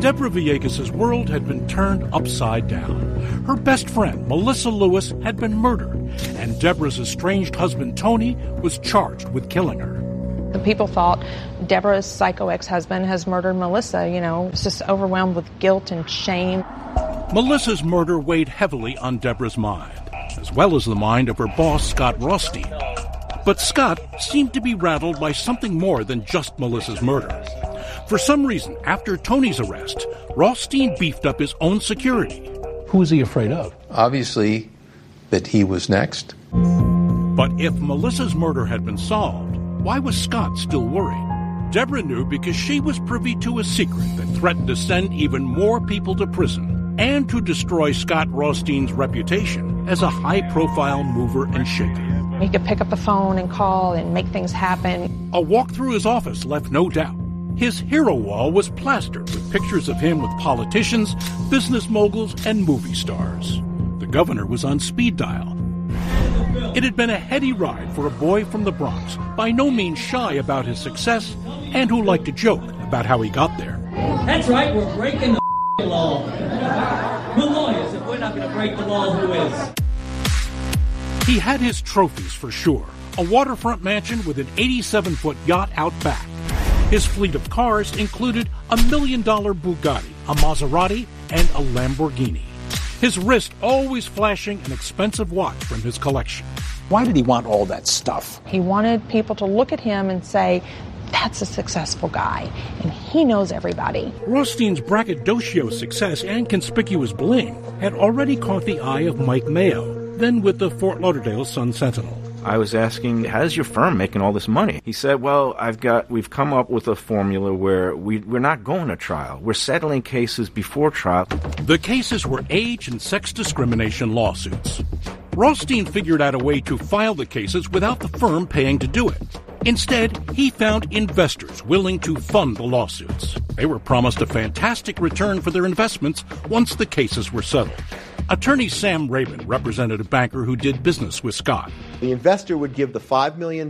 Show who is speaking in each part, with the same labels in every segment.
Speaker 1: Deborah Villegas' world had been turned upside down. Her best friend, Melissa Lewis, had been murdered, and Deborah's estranged husband, Tony, was charged with killing her.
Speaker 2: The people thought Deborah's psycho ex-husband has murdered Melissa. Was just overwhelmed with guilt and shame.
Speaker 1: Melissa's murder weighed heavily on Deborah's mind, as well as the mind of her boss, Scott Rothstein. But Scott seemed to be rattled by something more than just Melissa's murder. For some reason, after Tony's arrest, Rothstein beefed up his own security.
Speaker 3: Who was he afraid of?
Speaker 4: Obviously, that he was next.
Speaker 1: But if Melissa's murder had been solved, why was Scott still worried? Deborah knew because she was privy to a secret that threatened to send even more people to prison and to destroy Scott Rothstein's reputation as a high-profile mover and shaker.
Speaker 2: He could pick up the phone and call and make things happen.
Speaker 1: A walk through his office left no doubt. His hero wall was plastered with pictures of him with politicians, business moguls, and movie stars. The governor was on speed dial. It had been a heady ride for a boy from the Bronx, by no means shy about his success, and who liked to joke about how he got there.
Speaker 5: That's right, we're breaking the law. We're lawyers. If we're not going to break the law, who is?
Speaker 1: He had his trophies for sure. A waterfront mansion with an 87-foot yacht out back. His fleet of cars included a $1 million Bugatti, a Maserati, and a Lamborghini. His wrist always flashing an expensive watch from his collection.
Speaker 3: Why did he want all that stuff?
Speaker 2: He wanted people to look at him and say, that's a successful guy, and he knows everybody.
Speaker 1: Rothstein's braggadocio success and conspicuous bling had already caught the eye of Mike Mayo, then with the Fort Lauderdale Sun-Sentinel.
Speaker 6: I was asking, how's your firm making all this money? He said, well, we've come up with a formula where we're not going to trial. We're settling cases before trial.
Speaker 1: The cases were age and sex discrimination lawsuits. Rothstein figured out a way to file the cases without the firm paying to do it. Instead, he found investors willing to fund the lawsuits. They were promised a fantastic return for their investments once the cases were settled. Attorney Sam Rabin represented a banker who did business with Scott.
Speaker 7: The investor would give the $5 million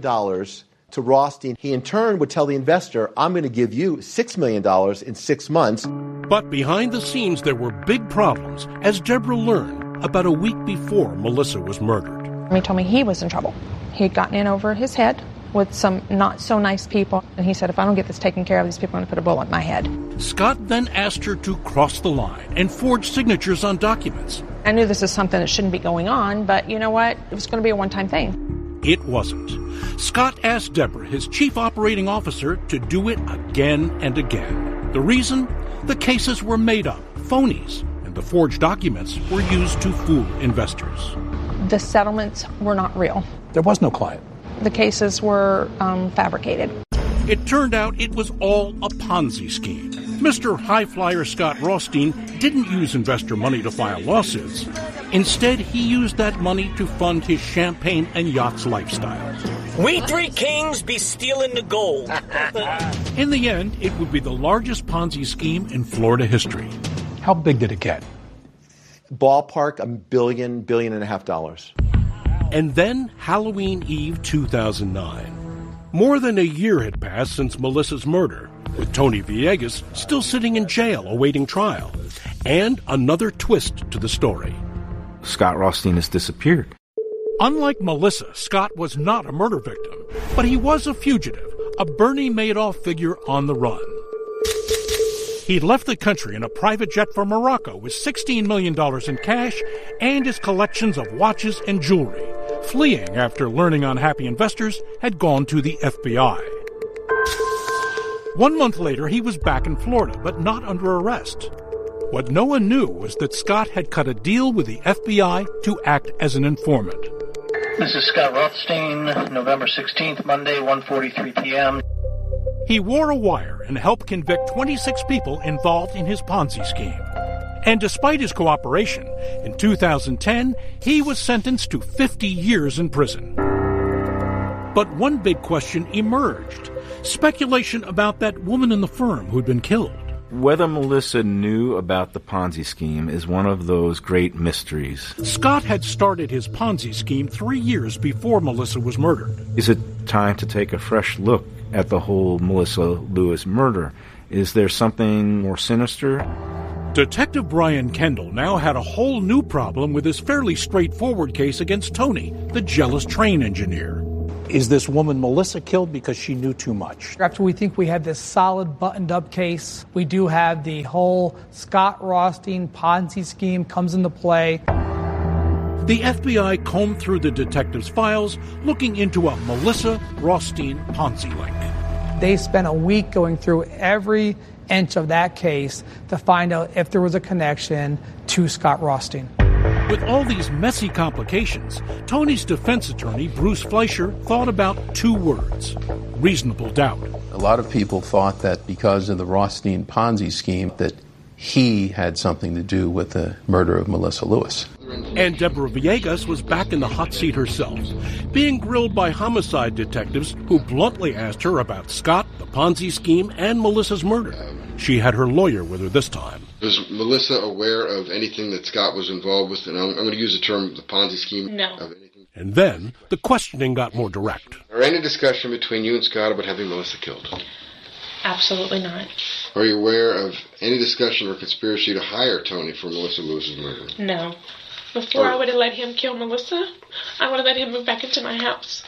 Speaker 7: to Rothstein. He in turn would tell the investor, I'm going to give you $6 million in 6 months.
Speaker 1: But behind the scenes, there were big problems, as Deborah learned about a week before Melissa was murdered.
Speaker 2: He told me he was in trouble. He had gotten in over his head with some not-so-nice people, and he said, if I don't get this taken care of, these people are going to put a bullet in my head.
Speaker 1: Scott then asked her to cross the line and forge signatures on documents.
Speaker 2: I knew this is something that shouldn't be going on, but you know what? It was going to be a one-time thing.
Speaker 1: It wasn't. Scott asked Deborah, his chief operating officer, to do it again and again. The reason? The cases were made up, phonies, and the forged documents were used to fool investors.
Speaker 2: The settlements were not real.
Speaker 3: There was no client.
Speaker 2: The cases were fabricated.
Speaker 1: It turned out it was all a Ponzi scheme. Mr. High Flyer Scott Rothstein didn't use investor money to file lawsuits. Instead, he used that money to fund his champagne and yachts lifestyle.
Speaker 8: We three kings be stealing the gold.
Speaker 1: In the end, it would be the largest Ponzi scheme in Florida history.
Speaker 3: How big did it get?
Speaker 7: Ballpark, $1 billion, $1.5 billion.
Speaker 1: And then Halloween Eve 2009. More than a year had passed since Melissa's murder, with Tony Villegas still sitting in jail awaiting trial. And another twist to the story.
Speaker 6: Scott Rothstein has disappeared.
Speaker 1: Unlike Melissa, Scott was not a murder victim, but he was a fugitive, a Bernie Madoff figure on the run. He'd left the country in a private jet for Morocco with $16 million in cash and his collections of watches and jewelry, fleeing after learning unhappy investors had gone to the FBI. 1 month later, he was back in Florida, but not under arrest. What no one knew was that Scott had cut a deal with the FBI to act as an informant.
Speaker 9: This is Scott Rothstein, November 16th, Monday, 1:43 p.m.
Speaker 1: He wore a wire and helped convict 26 people involved in his Ponzi scheme. And despite his cooperation, in 2010, he was sentenced to 50 years in prison. But one big question emerged. Speculation about that woman in the firm who'd been killed.
Speaker 6: Whether Melissa knew about the Ponzi scheme is one of those great mysteries.
Speaker 1: Scott had started his Ponzi scheme 3 years before Melissa was murdered.
Speaker 6: Is it time to take a fresh look at the whole Melissa Lewis murder? Is there something more sinister?
Speaker 1: Detective Brian Kendall now had a whole new problem with his fairly straightforward case against Tony, the jealous train engineer.
Speaker 3: Is this woman Melissa killed because she knew too much?
Speaker 10: After we think we have this solid buttoned-up case, we do have the whole Scott Rothstein Ponzi scheme comes into play.
Speaker 1: The FBI combed through the detective's files looking into a Melissa Rothstein Ponzi link.
Speaker 10: They spent a week going through every inch of that case to find out if there was a connection to Scott Rothstein.
Speaker 1: With all these messy complications, Tony's defense attorney, Bruce Fleischer, thought about two words: reasonable doubt.
Speaker 4: A lot of people thought that because of the Rothstein Ponzi scheme that he had something to do with the murder of Melissa Lewis.
Speaker 1: And Deborah Villegas was back in the hot seat herself, being grilled by homicide detectives who bluntly asked her about Scott, the Ponzi scheme, and Melissa's murder. She had her lawyer with her this time.
Speaker 11: Was Melissa aware of anything that Scott was involved with? And I'm going to use the term the Ponzi scheme.
Speaker 8: No.
Speaker 11: Of anything.
Speaker 1: And then the questioning got more direct.
Speaker 11: Or any discussion between you and Scott about having Melissa killed?
Speaker 8: Absolutely not.
Speaker 11: Are you aware of any discussion or conspiracy to hire Tony for Melissa Lewis's murder?
Speaker 12: No. Before I would have let him kill Melissa, I would have let him move back into my house.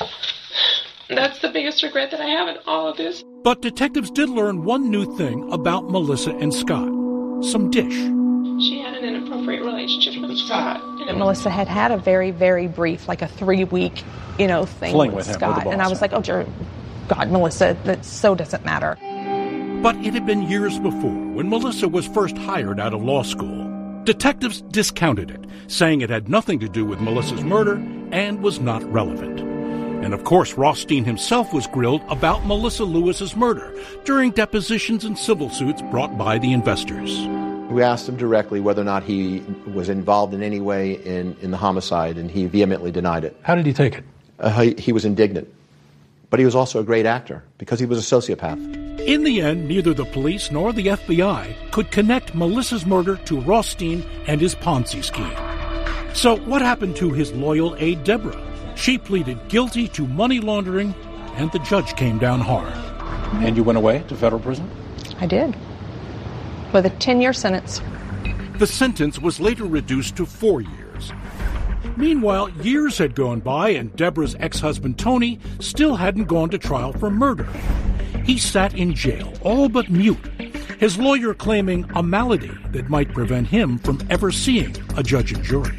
Speaker 12: That's the biggest regret that I have in all of this.
Speaker 1: But detectives did learn one new thing about Melissa and Scott. Some dish.
Speaker 12: She had an inappropriate relationship with Scott.
Speaker 2: Melissa had had a very, very brief, like a 3-week, thing with Scott. And I was like, oh, dear God, Melissa, that so doesn't matter.
Speaker 1: But it had been years before, when Melissa was first hired out of law school. Detectives discounted it, saying it had nothing to do with Melissa's murder and was not relevant. And of course, Rothstein himself was grilled about Melissa Lewis's murder during depositions and civil suits brought by the investors.
Speaker 7: We asked him directly whether or not he was involved in any way in the homicide, and he vehemently denied it.
Speaker 3: How did he take it?
Speaker 7: He was indignant. But he was also a great actor because he was a sociopath.
Speaker 1: In the end, neither the police nor the FBI could connect Melissa's murder to Rothstein and his Ponzi scheme. So what happened to his loyal aide, Deborah? She pleaded guilty to money laundering, and the judge came down hard.
Speaker 3: And you went away to federal prison?
Speaker 2: I did. With a 10-year sentence.
Speaker 1: The sentence was later reduced to 4 years. Meanwhile, years had gone by, and Deborah's ex-husband, Tony, still hadn't gone to trial for murder. He sat in jail, all but mute, his lawyer claiming a malady that might prevent him from ever seeing a judge and jury.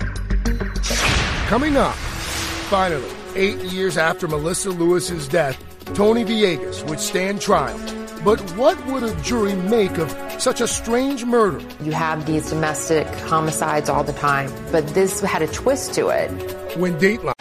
Speaker 13: Coming up, finally, 8 years after Melissa Lewis's death, Tony Villegas would stand trial. But what would a jury make of such a strange murder?
Speaker 14: You have these domestic homicides all the time, but this had a twist to it.
Speaker 13: When Dateline